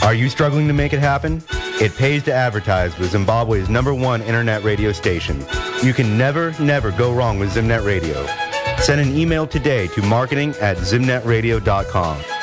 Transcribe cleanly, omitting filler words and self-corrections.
Are you struggling to make it happen? It pays to advertise with Zimbabwe's #1 internet radio station. You can never go wrong with Zimnet Radio. Send an email today to marketing@zimnetradio.com.